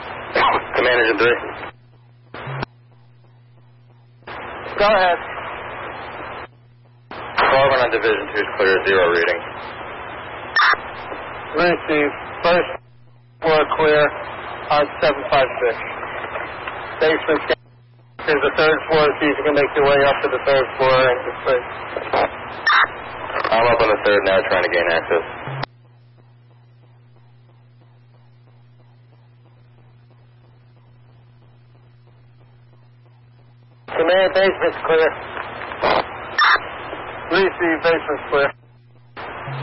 Command Engine 3. Go ahead. 12 on Division 2 is clear, 0 reading. Receive. First floor clear on 756. Basement is the third floor. See if you can make your way up to the third floor. I'm up on the third now trying to gain access. Command, basement's clear. Receive, basement's clear.